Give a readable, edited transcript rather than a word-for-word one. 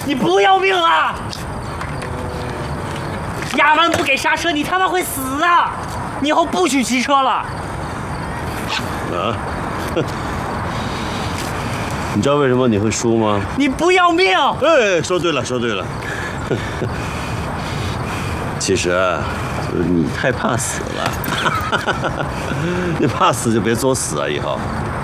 你不要命啊！压弯不给刹车，你他妈会死啊！你以后不许骑车了。 啊？你知道为什么你会输吗？ 你不要命！ 哎，说对了，说对了。其实啊，就是你太怕死了。你怕死就别作死啊，以后。